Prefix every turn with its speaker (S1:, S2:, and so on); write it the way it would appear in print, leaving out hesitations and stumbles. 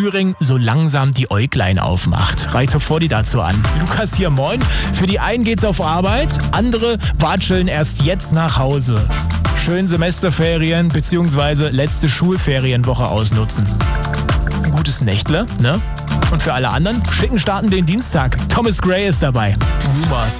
S1: Thüringen so langsam die Äuglein aufmacht. Reite vor die dazu an. Lukas hier, moin. Für die einen geht's auf Arbeit, andere watscheln erst jetzt nach Hause. Schön Semesterferien bzw. letzte Schulferienwoche ausnutzen. Ein gutes Nächtle, ne? Und für alle anderen, schicken starten den Dienstag. Thomas Gray ist dabei. Rumors.